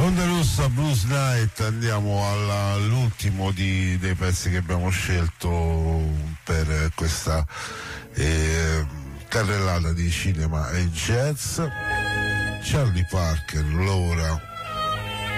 Onda Rossa Blues Night, andiamo all'ultimo dei pezzi che abbiamo scelto per questa carrellata di cinema e jazz. Charlie Parker, Laura